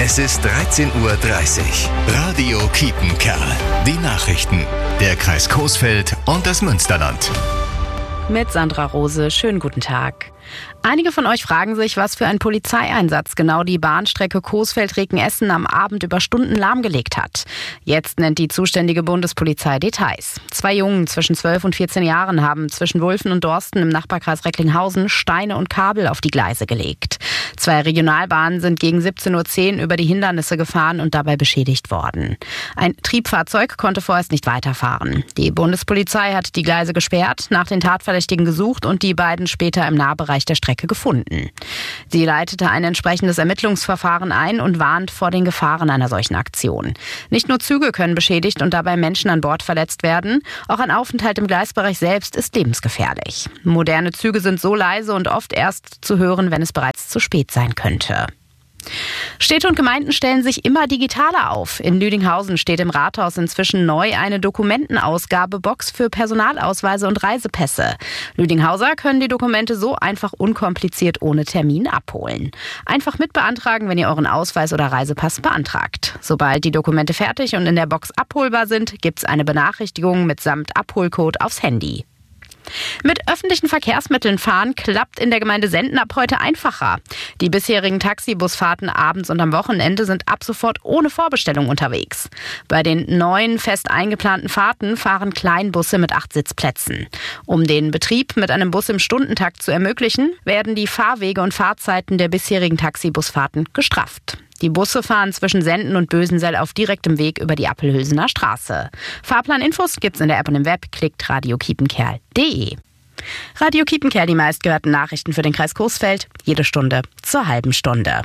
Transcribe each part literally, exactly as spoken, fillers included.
Es ist dreizehn Uhr dreißig. Radio Kiepenkerl. Die Nachrichten. Der Kreis Coesfeld und das Münsterland. Mit Sandra Rose, schönen guten Tag. Einige von euch fragen sich, was für ein Polizeieinsatz genau die Bahnstrecke Coesfeld-Recken-Essen am Abend über Stunden lahmgelegt hat. Jetzt nennt die zuständige Bundespolizei Details. Zwei Jungen zwischen zwölf und vierzehn Jahren haben zwischen Wulfen und Dorsten im Nachbarkreis Recklinghausen Steine und Kabel auf die Gleise gelegt. Zwei Regionalbahnen sind gegen siebzehn Uhr zehn über die Hindernisse gefahren und dabei beschädigt worden. Ein Triebfahrzeug konnte vorerst nicht weiterfahren. Die Bundespolizei hat die Gleise gesperrt, nach den Tatverdächtigen gesucht und die beiden später im Nahbereich der Strecke gefunden. Sie leitete ein entsprechendes Ermittlungsverfahren ein und warnt vor den Gefahren einer solchen Aktion. Nicht nur Züge können beschädigt und dabei Menschen an Bord verletzt werden, auch ein Aufenthalt im Gleisbereich selbst ist lebensgefährlich. Moderne Züge sind so leise und oft erst zu hören, wenn es bereits zu spät sein könnte. Städte und Gemeinden stellen sich immer digitaler auf. In Lüdinghausen steht im Rathaus inzwischen neu eine Dokumentenausgabebox für Personalausweise und Reisepässe. Lüdinghauser können die Dokumente so einfach unkompliziert ohne Termin abholen. Einfach mitbeantragen, wenn ihr euren Ausweis oder Reisepass beantragt. Sobald die Dokumente fertig und in der Box abholbar sind, gibt's eine Benachrichtigung mitsamt Abholcode aufs Handy. Mit öffentlichen Verkehrsmitteln fahren klappt in der Gemeinde Senden ab heute einfacher. Die bisherigen Taxibusfahrten abends und am Wochenende sind ab sofort ohne Vorbestellung unterwegs. Bei den neuen fest eingeplanten Fahrten fahren Kleinbusse mit acht Sitzplätzen. Um den Betrieb mit einem Bus im Stundentakt zu ermöglichen, werden die Fahrwege und Fahrzeiten der bisherigen Taxibusfahrten gestrafft. Die Busse fahren zwischen Senden und Bösensell auf direktem Weg über die Appelhülsener Straße. Fahrplaninfos gibt's in der App und im Web. Klickt radio kiepenkerl punkt de. Radio Kiepenkerl, die meistgehörten Nachrichten für den Kreis Coesfeld. Jede Stunde zur halben Stunde.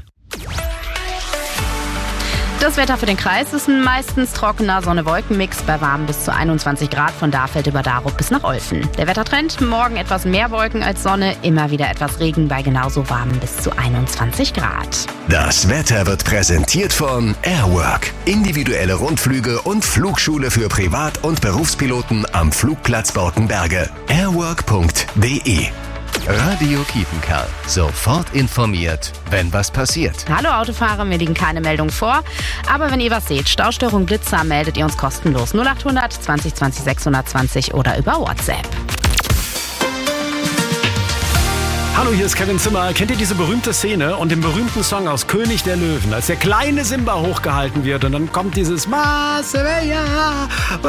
Das Wetter für den Kreis ist ein meistens trockener Sonne-Wolken-Mix bei warm bis zu einundzwanzig Grad von Dahfeld über Darup bis nach Olfen. Der Wettertrend, morgen etwas mehr Wolken als Sonne, immer wieder etwas Regen bei genauso warmen bis zu einundzwanzig Grad. Das Wetter wird präsentiert von Airwork. Individuelle Rundflüge und Flugschule für Privat- und Berufspiloten am Flugplatz Borkenberge. airwork punkt de. Radio Kiepenkerl. Sofort informiert, wenn was passiert. Hallo Autofahrer, mir liegen keine Meldungen vor. Aber wenn ihr was seht, Staustörung, Blitzer, meldet ihr uns kostenlos. null acht hundert zwanzig zwanzig sechshundertzwanzig oder über WhatsApp. Hallo, hier ist Kevin Zimmer. Kennt ihr diese berühmte Szene und den berühmten Song aus König der Löwen, als der kleine Simba hochgehalten wird und dann kommt dieses Maseveya,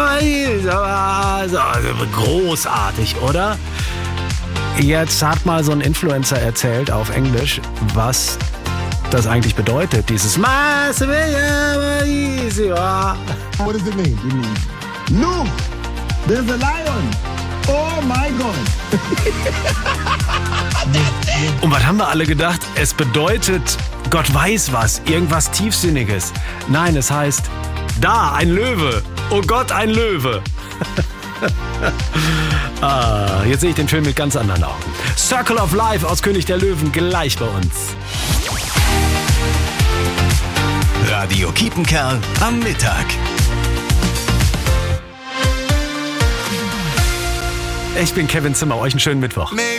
großartig, oder? Jetzt hat mal so ein Influencer erzählt auf Englisch, was das eigentlich bedeutet, dieses Maseveya. What does it mean? It means, look, there's a lion. Oh my God. Und was haben wir alle gedacht? Es bedeutet, Gott weiß was, irgendwas Tiefsinniges. Nein, es heißt, da, ein Löwe. Oh Gott, ein Löwe. ah, jetzt sehe ich den Film mit ganz anderen Augen. Circle of Life aus König der Löwen gleich bei uns. Radio Kiepenkerl am Mittag. Ich bin Kevin Zimmer, euch einen schönen Mittwoch.